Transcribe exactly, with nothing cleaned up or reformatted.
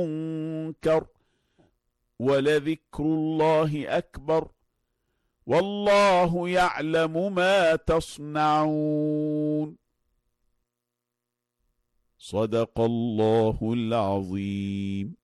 منكر ولذكر الله أكبر والله يعلم ما تصنعون. صدق الله العظيم.